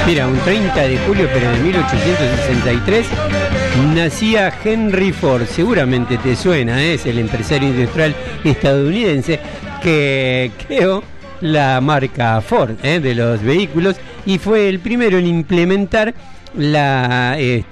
Mira, un 30 de julio, pero de 1863, nacía Henry Ford. Seguramente te suena, es el empresario industrial estadounidense que creó la marca Ford de los vehículos y fue el primero en implementar la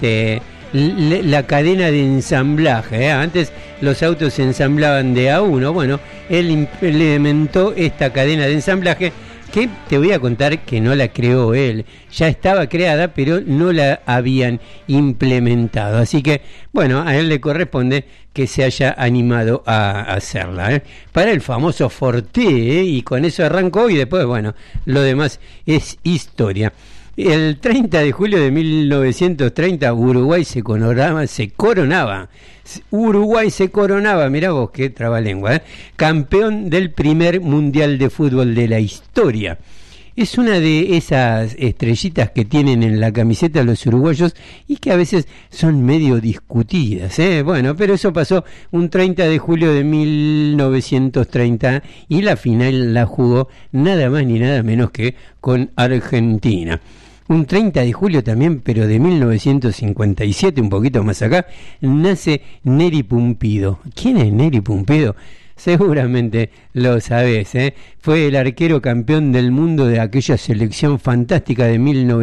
cadena de ensamblaje. Antes los autos se ensamblaban de a uno. Bueno, él implementó esta cadena de ensamblaje que te voy a contar que no la creó él, ya estaba creada, pero no la habían implementado. Así que, bueno, a él le corresponde que se haya animado a hacerla. Para el famoso Forte, y con eso arrancó, y después, bueno, lo demás es historia. El 30 de julio de 1930 Uruguay se coronaba. Uruguay se coronaba, mirá vos qué trabalengua, campeón del primer mundial de fútbol de la historia. Es una de esas estrellitas que tienen en la camiseta los uruguayos y que a veces son medio discutidas, Bueno, pero eso pasó un 30 de julio de 1930 y la final la jugó nada más ni nada menos que con Argentina. Un 30 de julio también, pero de 1957, un poquito más acá, nace Neri Pumpido. ¿Quién es Neri Pumpido? Seguramente lo sabés, Fue el arquero campeón del mundo de aquella selección fantástica de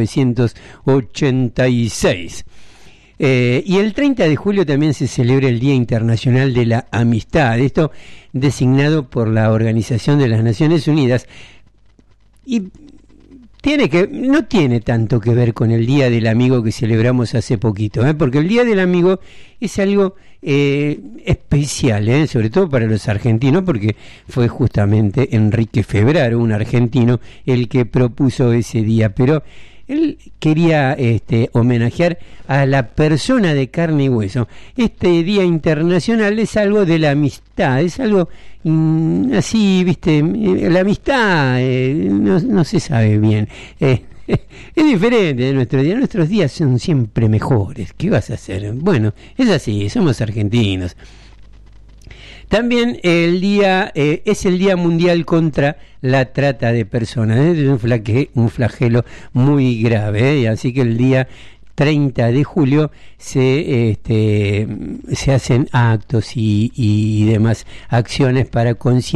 1986. Y el 30 de julio también se celebra el Día Internacional de la Amistad, esto designado por la Organización de las Naciones Unidas, y no tiene tanto que ver con el Día del Amigo que celebramos hace poquito, porque el Día del Amigo es algo especial, sobre todo para los argentinos, porque fue justamente Enrique Febraro, un argentino, el que propuso ese día, pero él quería homenajear a la persona de carne y hueso. Este Día Internacional es algo de la amistad, es algo así, viste, la amistad no se sabe bien. Es diferente de nuestro día. Nuestros días son siempre mejores. ¿Qué vas a hacer? Bueno, es así, somos argentinos. También el día es el Día Mundial contra la Trata de Personas. Es un flagelo muy grave, así que el día 30 de julio se hacen actos y demás acciones para concientizar